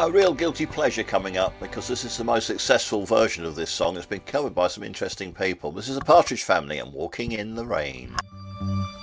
A real guilty pleasure coming up because this is the most successful version of this song. It's been covered by some interesting people. This is the Partridge Family and Walking in the Rain.